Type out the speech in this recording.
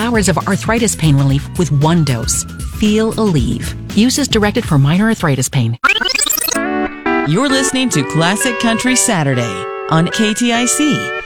hours of arthritis pain relief with one dose. Feel Aleve. Use as directed for minor arthritis pain. You're listening to Classic Country Saturday on KTIC